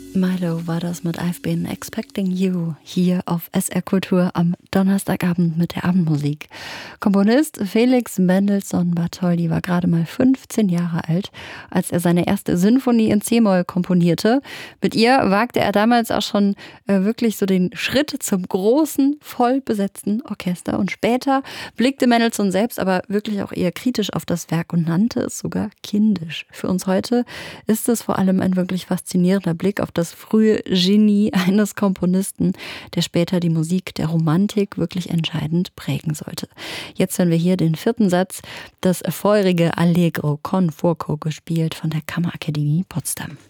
Milo war das mit I've Been Expecting You hier auf SR Kultur am Donnerstagabend mit der Abendmusik. Komponist Felix Mendelssohn Bartholdy war gerade mal 15 Jahre alt, als er seine erste Sinfonie in C-Moll komponierte. Mit ihr wagte er damals auch schon wirklich so den Schritt zum großen, voll besetzten Orchester. Und später blickte Mendelssohn selbst aber wirklich auch eher kritisch auf das Werk und nannte es sogar kindisch. Für uns heute ist es vor allem ein wirklich faszinierender Blick auf das frühe Genie eines Komponisten, der später die Musik der Romantik wirklich entscheidend prägen sollte. Jetzt hören wir hier den 4. Satz, das feurige Allegro con fuoco, gespielt von der Kammerakademie Potsdam.